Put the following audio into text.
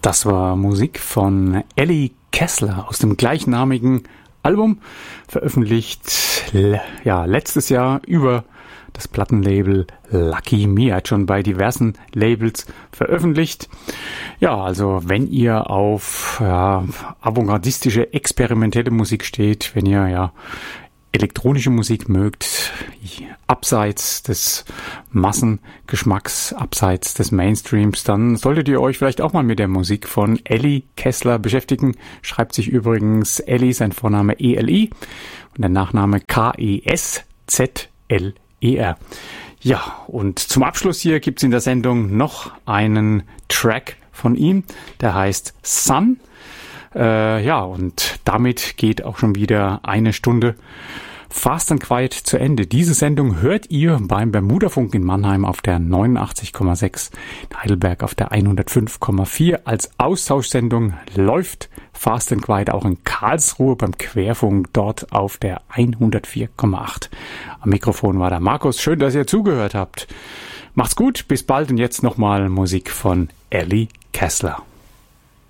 Das war Musik von Ellie Kessler aus dem gleichnamigen Album, veröffentlicht letztes Jahr über das Plattenlabel Lucky Me, hat schon bei diversen Labels veröffentlicht. Ja, also wenn ihr auf avantgardistische, experimentelle Musik steht, wenn ihr elektronische Musik mögt, abseits des Massengeschmacks, abseits des Mainstreams, dann solltet ihr euch vielleicht auch mal mit der Musik von Ellie Kessler beschäftigen. Schreibt sich übrigens Ellie, sein Vorname E-L-I und der Nachname K-E-S-Z-L-E-R. Ja, und zum Abschluss hier gibt's in der Sendung noch einen Track von ihm, der heißt Sun. Und damit geht auch schon wieder eine Stunde Fast and Quiet zu Ende. Diese Sendung hört ihr beim Bermudafunk in Mannheim auf der 89,6, in Heidelberg auf der 105,4. Als Austauschsendung läuft Fast and Quiet auch in Karlsruhe beim Querfunk, dort auf der 104,8. Am Mikrofon war der Markus. Schön, dass ihr zugehört habt. Macht's gut, bis bald und jetzt nochmal Musik von Ellie Kessler.